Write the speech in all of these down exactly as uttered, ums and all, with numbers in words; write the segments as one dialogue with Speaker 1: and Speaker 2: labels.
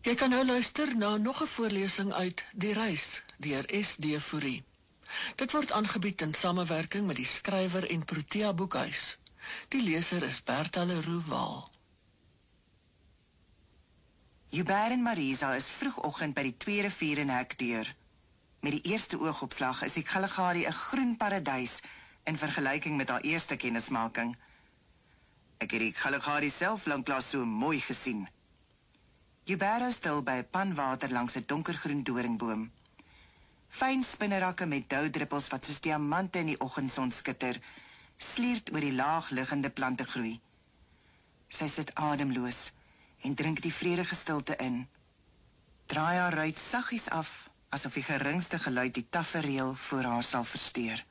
Speaker 1: Jy kan nou luister na nog 'n voorlesing uit Die Reis deur S D Fourie. Dit word aangebied in samewerking met die skrywer en Protea Boekhuis. Die leser is Bertha Leroux Waal.
Speaker 2: Hubert en Marisa is vroegoggend by die Twee Riviere in Hekdeur. Met die eerste oogopslag is die Kalahari 'n groen paradys in vergelyking met haar eerste kennismaking. Ek het die Kalahari self lanklaas so mooi gesien. Hubert hou stil by 'n pan water langs 'n donkergroen doringboom. Fyn spinnerakke met doudruppels wat soos diamante in die oggendson skitter, sliert oor die laag liggende plante groei. Sy sit ademloos en drink die vredige stilte in. Draai haar ruit saggies af, asof die geringste geluid die tafereel voor haar sal versteur.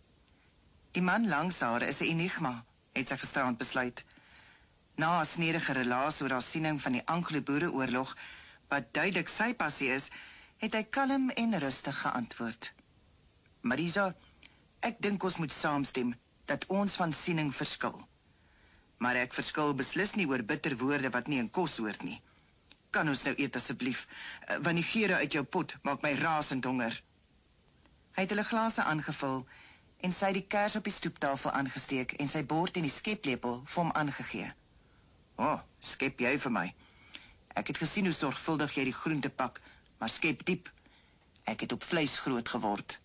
Speaker 2: Die man langs haar is 'n enigma, het sy gisterand besluit. Na 'n snedige relaas oor haar siening van die Anglo-Boereoorlog, wat duidelik sy passie is, het hy kalm en rustig geantwoord. Marisa, ek dink ons moet saamstem dat ons van siening verskil. Maar ek verskil beslis nie oor bitter woorde wat nie in kos hoort nie. Kan ons nou eet asseblief, want die geure uit jou pot maak my rasend honger. Hy het hulle glase aangevul en sy die kers op die stoeptafel aangesteek en sy bord en die skeplepel vir hom aangegee. O, oh, skep jy vir my. Ek het gesien hoe sorgvuldig jy die groente pak, maar skep diep. Ek het op vleis groot geword.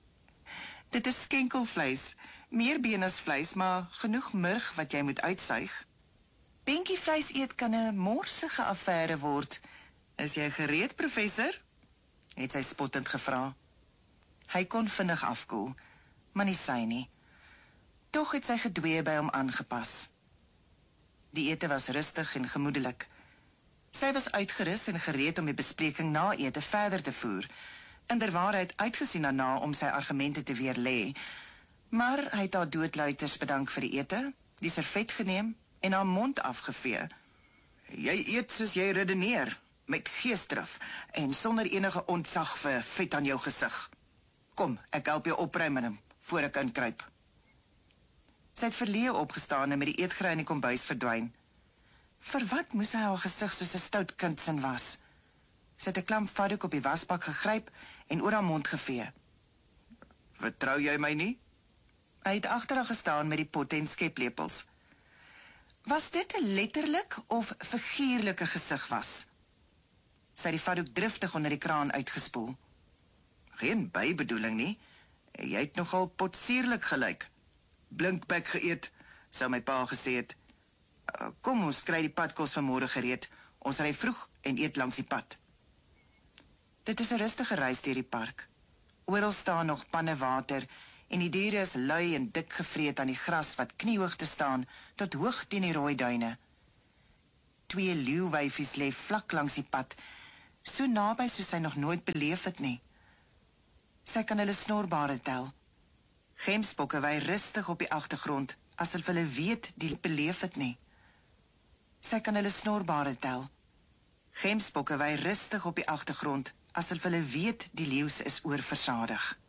Speaker 2: Dit is skenkelvleis, meer been as vleis, maar genoeg murg wat jy moet uitsuig. Benkie vleis eet kan 'n morsige affære word. Is jy gereed, professor? Het sy spottend gevra. Hy kon vinnig afkoel, maar nie sy nie. Tog het sy gedwee by hom aangepas. Die ete was rustig en gemoedelik. Sy was uitgerus en gereed om die bespreking na ete verder te voer. Inderwaarheid uitgesien daarna om sy argumente te weerlê, maar hy het haar doodluiters bedank vir die ete, die servet geneem en haar mond afgevee. Jy eet soos jy redeneer, met geesdrif en sonder enige ontzag vir vet aan jou gesig. Kom, ek help jou opruim in hom, voor ek inkruip. Sy het verleë opgestaan en met die eetgerei in die kombuis verdwyn. Vir wat moes hy haar gesig soos 'n stout kindsin was? Sy het 'n klamp vaddoek op die wasbak gegryp en oor haar mond gevee. Vertrou jy my nie? Hy het agter haar gestaan met die potte en skeplepels. Was dit 'n letterlik of figuurlike gesig was? Sy het die vaddoek driftig onder die kraan uitgespoel. Geen bybedoeling nie. Jy het nogal potsierlik gelyk. Blinkbek geëet, sou my pa gesê het. Kom ons kry die padkos vanmôre gereed. Ons ry vroeg en eet langs die pad. Dit is 'n rustige reis deur die park. Oral staan nog panne water en die diere is lui en dik gevreet aan die gras wat kniehoogte staan tot hoog teen die rooi duine. Twee leeuwyfies lê vlak langs die pad, so naby soos sy nog nooit beleef het nie. Sy kan hulle snorbare tel. Gemsbokke wy rustig op die agtergrond, asof hulle weet die beleef het nie. Sy kan hulle snorbare tel. Gemsbokke wy rustig op die agtergrond, asof hulle weet die leeu's is oorversadig.